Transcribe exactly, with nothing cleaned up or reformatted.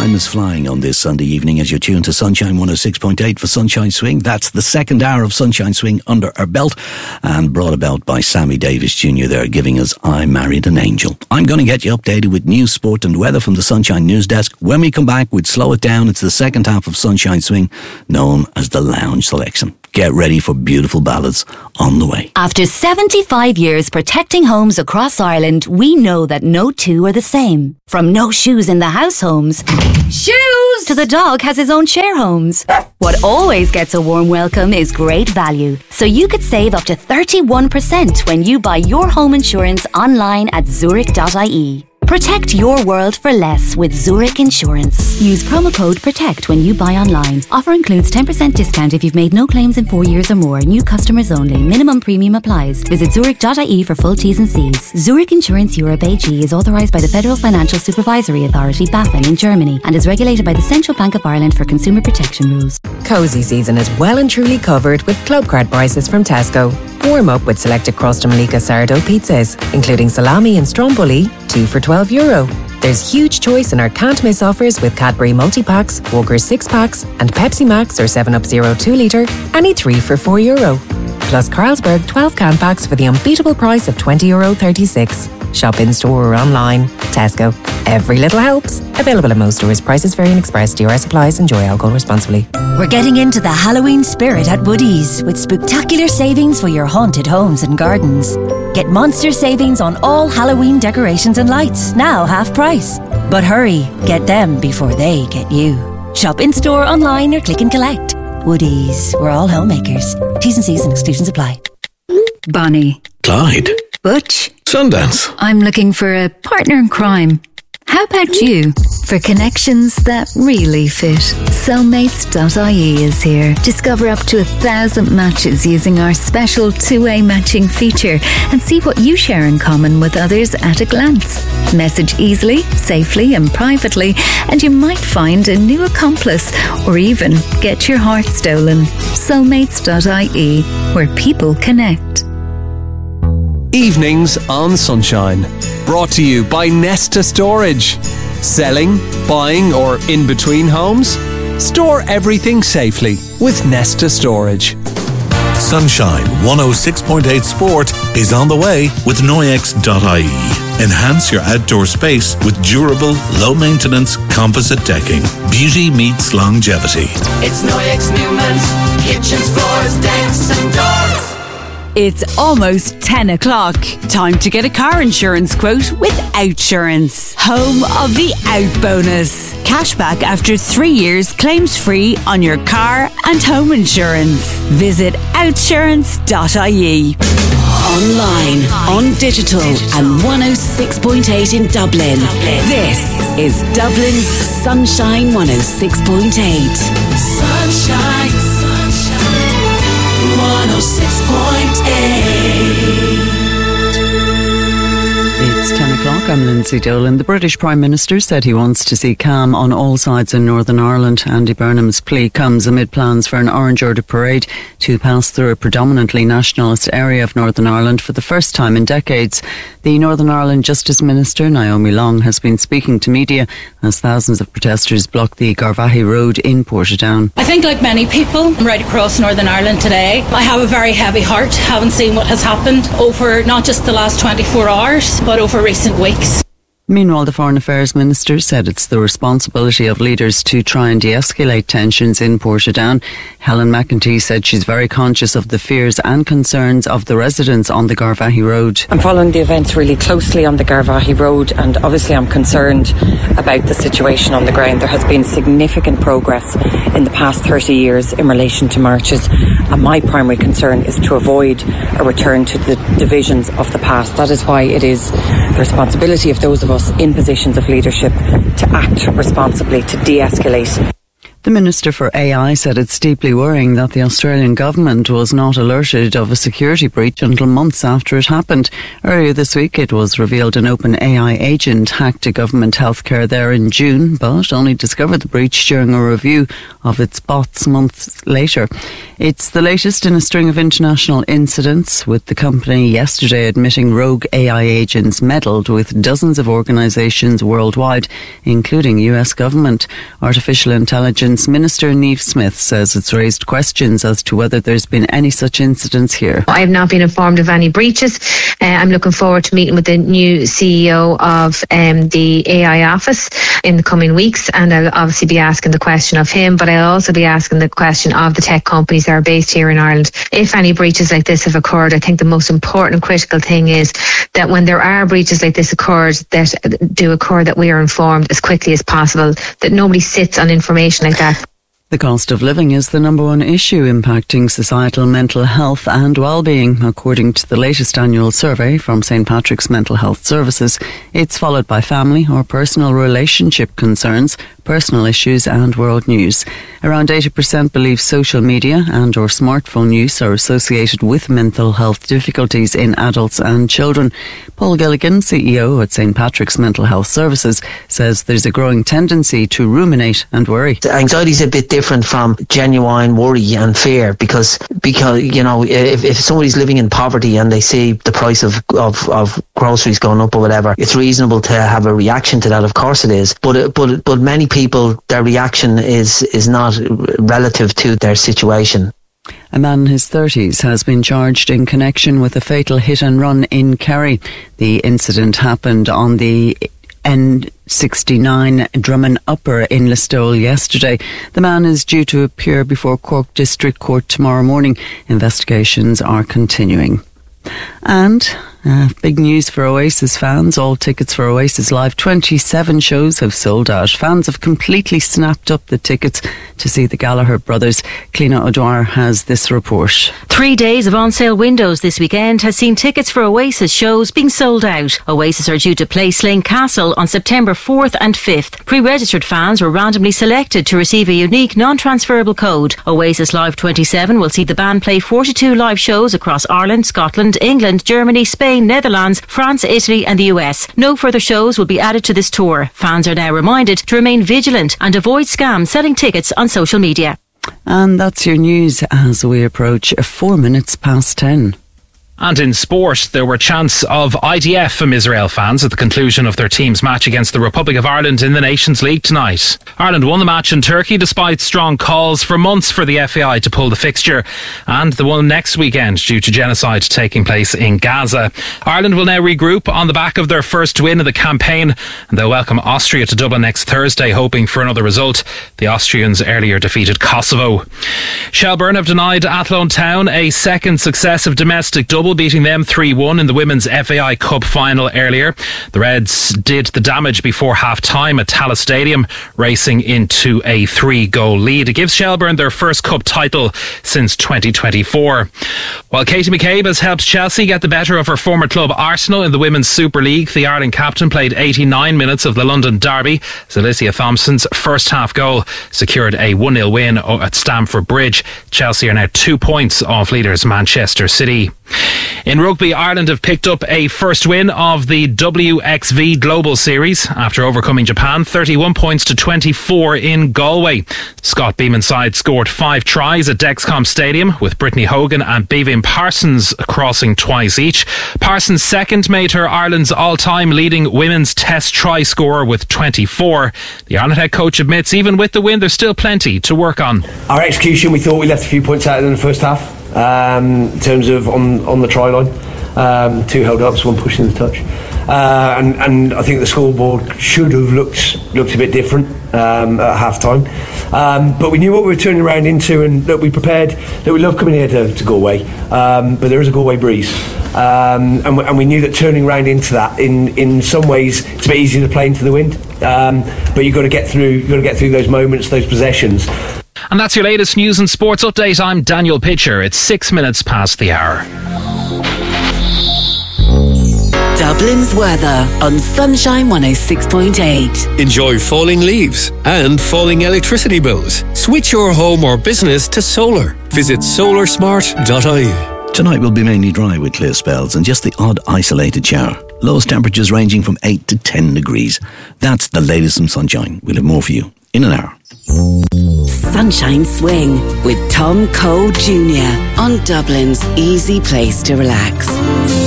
Time is flying on this Sunday evening as you're tuned to Sunshine one oh six point eight for Sunshine Swing. That's the second hour of Sunshine Swing under our belt and brought about by Sammy Davis Junior there giving us I Married an Angel. I'm going to get you updated with news, sport and weather from the Sunshine News Desk. When we come back, we'd slow it down. It's the second half of Sunshine Swing, known as the Lounge Selection. Get ready for beautiful ballads on the way. After seventy-five years protecting homes across Ireland, we know that no two are the same. From no shoes in the house homes, shoes, to the dog has his own share homes. What always gets a warm welcome is great value. So you could save up to thirty-one percent when you buy your home insurance online at zurich dot I E. Protect your world for less with Zurich Insurance. Use promo code PROTECT when you buy online. Offer includes ten percent discount if you've made no claims in four years or more. New customers only. Minimum premium applies. Visit zurich dot I E for full T's and C's. Zurich Insurance Europe A G is authorised by the Federal Financial Supervisory Authority, BaFin, in Germany and is regulated by the Central Bank of Ireland for consumer protection rules. Cosy season is well and truly covered with club card prices from Tesco. Warm up with selected Crosta Malika sourdough pizzas, including salami and stromboli, two for twelve euro. There's huge choice in our can't miss offers with Cadbury multi-packs, Walker's six packs and Pepsi Max or seven up Zero two litre, any three for four euro. Plus Carlsberg twelve can packs for the unbeatable price of twenty euro thirty-six. Shop in store or online. Tesco. Every little helps. Available at most stores. Prices vary and express. D R S applies. Enjoy alcohol responsibly. We're getting into the Halloween spirit at Woodies with spectacular savings for your haunted homes and gardens. Get monster savings on all Halloween decorations and lights, now half price. But hurry, get them before they get you. Shop in store, online or click and collect. Woodies, we're all homemakers. T's and C's and exclusions apply. Bonnie. Clyde. Butch. Sundance. I'm looking for a partner in crime. How about you? For connections that really fit, soulmates dot I E is here. Discover up to a thousand matches using our special two-way matching feature and see what you share in common with others at a glance. Message easily, safely and privately and you might find a new accomplice or even get your heart stolen. soulmates dot I E, where people connect. Evenings on Sunshine. Brought to you by Nesta Storage. Selling, buying or in between homes? Store everything safely with Nesta Storage. Sunshine one oh six point eight Sport is on the way with Noyex dot I E. Enhance your outdoor space with durable, low-maintenance composite decking. Beauty meets longevity. It's Noyex Newman's kitchens, floors, decks and doors. It's almost ten o'clock. Time to get a car insurance quote with Outsurance. Home of the Out Bonus. Cashback after three years claims free on your car and home insurance. Visit outsurance dot I E. Online, on digital and one oh six point eight in Dublin. This is Dublin's Sunshine one oh six point eight. Sunshine, sunshine, one oh six point eight. It's ten o'clock. I'm Lindsay Dolan. The British Prime Minister said he wants to see calm on all sides in Northern Ireland. Andy Burnham's plea comes amid plans for an Orange Order parade to pass through a predominantly nationalist area of Northern Ireland for the first time in decades. The Northern Ireland Justice Minister, Naomi Long, has been speaking to media as thousands of protesters block the Garvaghey Road in Portadown. I think like many people right across Northern Ireland today, I have a very heavy heart having seen what has happened over not just the last twenty-four hours, but over recent weeks. Meanwhile, the Foreign Affairs Minister said it's the responsibility of leaders to try and de-escalate tensions in Portadown. Helen McEntee said she's very conscious of the fears and concerns of the residents on the Garvaghey Road. I'm following the events really closely on the Garvaghey Road and obviously I'm concerned about the situation on the ground. There has been significant progress in the past thirty years in relation to marches and my primary concern is to avoid a return to the divisions of the past. That is why it is the responsibility of those of us in positions of leadership to act responsibly, to de-escalate. The Minister for A I said it's deeply worrying that the Australian government was not alerted of a security breach until months after it happened. Earlier this week, it was revealed an OpenAI agent hacked a government healthcare there in June, but only discovered the breach during a review of its bots months later. It's the latest in a string of international incidents, with the company yesterday admitting rogue A I agents meddled with dozens of organisations worldwide, including U S government. Artificial intelligence Minister Niamh Smith says it's raised questions as to whether there's been any such incidents here. I have not been informed of any breaches. Uh, I'm looking forward to meeting with the new C E O of um, the A I office in the coming weeks, and I'll obviously be asking the question of him, but I'll also be asking the question of the tech companies that are based here in Ireland. If any breaches like this have occurred, I think the most important and critical thing is that when there are breaches like this occurred, that do occur, that we are informed as quickly as possible, that nobody sits on information like that. The cost of living is the number one issue impacting societal mental health and well-being, according to the latest annual survey from Saint Patrick's Mental Health Services. It's followed by family or personal relationship concerns, personal issues and world news. Around eighty percent believe social media and or smartphone use are associated with mental health difficulties in adults and children. Paul Gilligan, C E O at Saint Patrick's Mental Health Services, says there's a growing tendency to ruminate and worry. Anxiety is a bit different from genuine worry and fear, because because you know, if, if somebody's living in poverty and they see the price of, of, of groceries going up or whatever, it's reasonable to have a reaction to that. Of course it is, but but but many people, their reaction is is not relative to their situation. A man in his thirties has been charged in connection with a fatal hit and run in Kerry. The incident happened on the N sixty-nine Drummond Upper in Listowel yesterday. The man is due to appear before Cork District Court tomorrow morning. Investigations are continuing. And uh, big news for Oasis fans. All tickets for Oasis Live twenty-seven shows have sold out. Fans have completely snapped up the tickets to see the Gallagher brothers. Cliona O'Dwyer has this report. Three days of on-sale windows this weekend has seen tickets for Oasis shows being sold out. Oasis are due to play Slane Castle on September fourth and fifth. Pre-registered fans were randomly selected to receive a unique non-transferable code. Oasis Live twenty-seven will see the band play forty-two live shows across Ireland, Scotland, England, Germany, Spain, Netherlands, France, Italy and the U S. No further shows will be added to this tour. Fans are now reminded to remain vigilant and avoid scams selling tickets on social media. And that's your news as we approach four minutes past ten. And in sport, there were chants of I D F from Israel fans at the conclusion of their team's match against the Republic of Ireland in the Nations League tonight. Ireland won the match in Turkey despite strong calls for months for the F A I to pull the fixture, and the one next weekend due to genocide taking place in Gaza. Ireland will now regroup on the back of their first win of the campaign, and they'll welcome Austria to Dublin next Thursday, hoping for another result. The Austrians earlier defeated Kosovo. Shelburne have denied Athlone Town a second successive domestic double, beating them three one in the Women's F A I Cup final earlier. The Reds did the damage before half-time at Tallaght Stadium, racing into a three-goal lead. It gives Shelburne their first cup title since twenty twenty-four. While Katie McCabe has helped Chelsea get the better of her former club Arsenal in the Women's Super League, the Ireland captain played eighty-nine minutes of the London derby. Alicia Thompson's first half goal secured a one nil win at Stamford Bridge. Chelsea are now two points off leaders Manchester City. In rugby, Ireland have picked up a first win of the W X V Global Series after overcoming Japan thirty-one points to twenty-four in Galway. Scott Beeman's side scored five tries at Dexcom Stadium, with Brittany Hogan and Bevan Parsons crossing twice each. Parsons' second made her Ireland's all-time leading women's test try scorer with twenty-four. The Ireland head coach admits even with the win there's still plenty to work on. Our execution, we thought we left a few points out in the first half. Um, in terms of on, on the try line, um, two held ups, one pushing the touch, uh, and and I think the scoreboard should have looked looked a bit different um, at half time, um, but we knew what we were turning around into, and that we prepared. That we love coming here to, to Galway, um, but there is a Galway breeze, um, and, we, and we knew that turning around into that in, in some ways it's a bit easier to play into the wind, um, but you've got to get through you've got to get through those moments, those possessions. And that's your latest news and sports update. I'm Daniel Pitcher. It's six minutes past the hour. Dublin's weather on Sunshine one oh six point eight. Enjoy falling leaves and falling electricity bills. Switch your home or business to solar. Visit solar smart dot I E. Tonight will be mainly dry with clear spells and just the odd isolated shower. Lowest temperatures ranging from eight to ten degrees. That's the latest from Sunshine. We'll have more for you in an hour. Sunshine Swing with Tom Cole Junior on Dublin's easy place to relax.